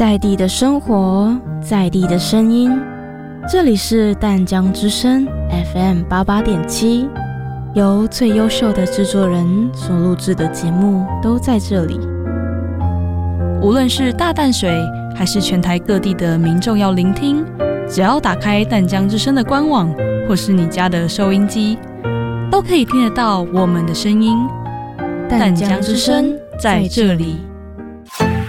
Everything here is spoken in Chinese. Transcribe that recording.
在地的生活，在地的声音，这里是淡江之声 FM88.7，由最优秀的制作人所录制的节目都在这里。 无论是大淡水还是全台各地的民众要聆听，只要打开淡江之声的官网或是你家的收音机，都可以听得到我们的声音。淡江之声在这里。